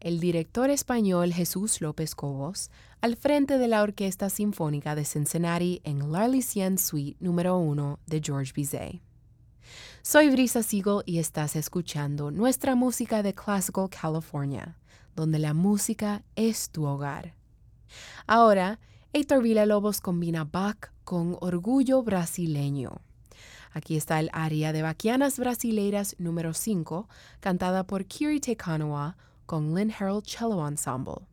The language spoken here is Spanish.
el director español Jesús López Cobos, al frente de la Orquesta Sinfónica de Cincinnati en l'Arlésienne Suite número 1 de Georges Bizet. Soy Brisa Siegel y estás escuchando nuestra música de Classical California, donde la música es tu hogar. Ahora, Héctor Villalobos combina Bach con orgullo brasileño. Aquí está el aria de Baquianas Brasileiras número 5, cantada por Kiri Te Kanawa con Lynn Harold Cello Ensemble.